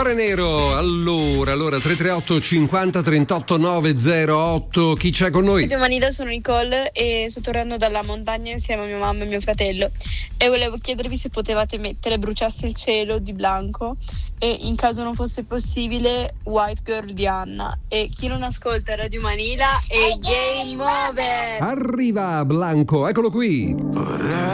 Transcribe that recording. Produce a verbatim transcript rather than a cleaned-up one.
Cuore Nero. Allora, allora tre tre otto cinquanta trentotto novecentotto. Chi c'è con noi? Radio Manila, sono Nicole e sto tornando dalla montagna insieme a mia mamma e mio fratello e volevo chiedervi se potevate mettere Bruciasse il cielo di Blanco e, in caso non fosse possibile, White Girl di Anna. E chi non ascolta Radio Manila è Game Over. Arriva Blanco, eccolo qui.